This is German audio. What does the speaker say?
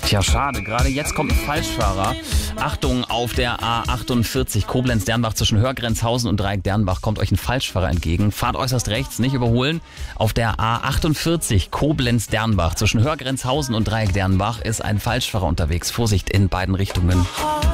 Tja, schade. Gerade jetzt kommt ein Falschfahrer. Achtung, auf der A48 Koblenz-Dernbach zwischen Hörgrenzhausen und Dreieck-Dernbach kommt euch ein Falschfahrer entgegen. Fahrt äußerst rechts, nicht überholen. Auf der A48 Koblenz-Dernbach zwischen Hörgrenzhausen und Dreieck-Dernbach ist ein Falschfahrer unterwegs. Vorsicht in beiden Richtungen.